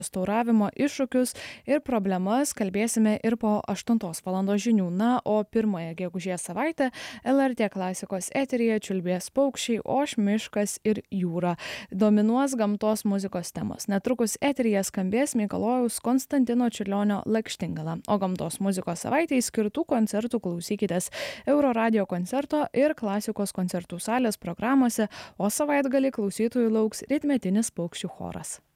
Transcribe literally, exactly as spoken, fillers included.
restauravimo iššūkius ir problemas kalbėsime ir po aštuntos valandos žinių. Na, o pirmąją gegužės savaitę L R T klasikos eteryje čiulbės paukščiai, oš miškas ir jūra. Dominuos gamtos muzikos temos. Netrukus eteryje skambės Mikalojaus Konstantino Čiurlionio Lakštingala, o gamtos muzikos savaitėje skirtų koncertų klausykitės Euroradio koncerto ir klasikos koncertų salės programuose, o savaitgalį klausytojų lauks ritmetinis paukščių choras.